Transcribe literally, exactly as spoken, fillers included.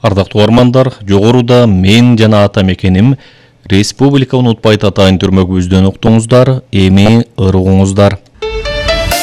Ардактуу угармандар, жогоруда мен жана ата мекеним Республика унутпайт атайын түрмөгүбүздөн уктуңуздар, эми ырыгыңыздар.